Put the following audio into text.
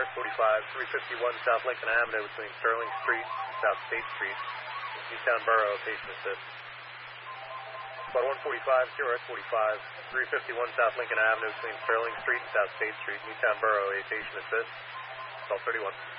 QRS 45, 351 South Lincoln Avenue between Sterling Street and South State Street. Newtown Borough, patient assist. Squad 145, QRS 45, 351 South Lincoln Avenue between Sterling Street and South State Street. Newtown Borough, a patient assist. Call 31.